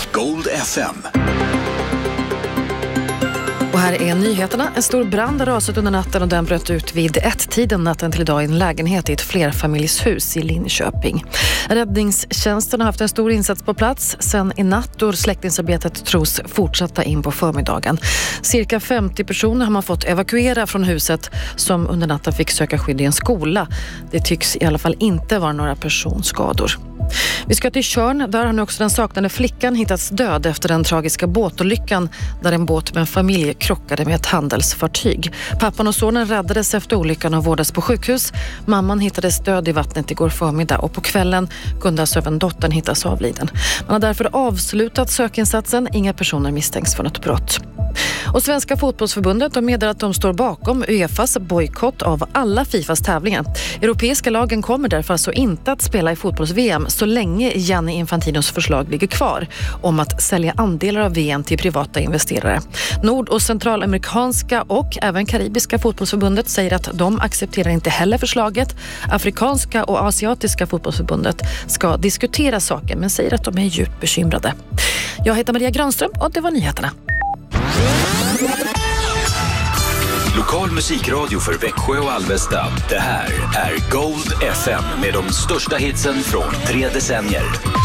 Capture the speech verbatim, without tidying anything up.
Gold F M. Och här är nyheterna. En stor brand har rasat under natten och den bröt ut vid ett-tiden natten till idag i en lägenhet i ett flerfamiljshus i Linköping. Räddningstjänsten har haft en stor insats på plats sen i natt och släckningsarbetet tros fortsätta in på förmiddagen. Cirka femtio personer har man fått evakuera från huset som under natten fick söka skydd i en skola. Det tycks i alla fall inte vara några personskador. Vi ska till Tjörn, där har nu också den saknade flickan hittats död efter den tragiska båtolyckan där en båt med en familj krockade med ett handelsfartyg. Pappan och sonen räddades efter olyckan och vårdas på sjukhus. Mamman hittades död i vattnet igår förmiddag och på kvällen kunde alltså även dottern hittas avliden. Man har därför avslutat sökinsatsen, inga personer misstänks för något brott. Och Svenska fotbollsförbundet har meddelat att de står bakom UEFAs bojkott av alla FIFAs tävlingar. Europeiska lagen kommer därför alltså inte att spela i fotbolls-V M så länge Gianni Infantinos förslag ligger kvar om att sälja andelar av V M till privata investerare. Nord- och centralamerikanska och även karibiska fotbollsförbundet säger att de accepterar inte heller förslaget. Afrikanska och asiatiska fotbollsförbundet ska diskutera saken men säger att de är djupt bekymrade. Jag heter Maria Granström och det var nyheterna. Lokal musikradio för Växjö och Alvesta. Det här är Gold F M med de största hitsen från tre decennier.